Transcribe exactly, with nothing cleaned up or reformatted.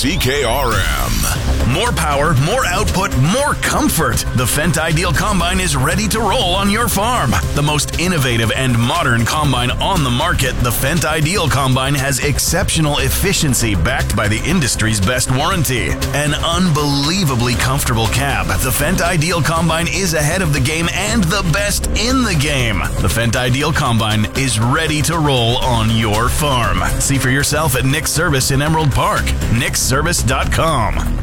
C K R M. More power, more output, more comfort. The Fendt Ideal Combine is ready to roll on your farm. The most innovative and modern combine on the market, the Fendt Ideal Combine has exceptional efficiency backed by the industry's best warranty. An unbelievably comfortable cab, the Fendt Ideal Combine is ahead of the game and the best in the game. The Fendt Ideal Combine is ready to roll on your farm. See for yourself at Nick's Service in Emerald Park. Nick's Service dot com.